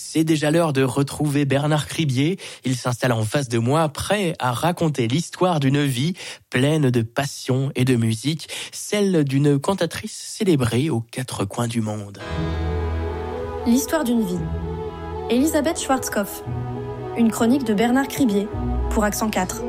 C'est déjà l'heure de retrouver Bernard Cribier. Il s'installe en face de moi, prêt à raconter l'histoire d'une vie pleine de passion et de musique, celle d'une cantatrice célébrée aux quatre coins du monde. L'histoire d'une vie. Elisabeth Schwarzkopf. Une chronique de Bernard Cribier pour Accent 4.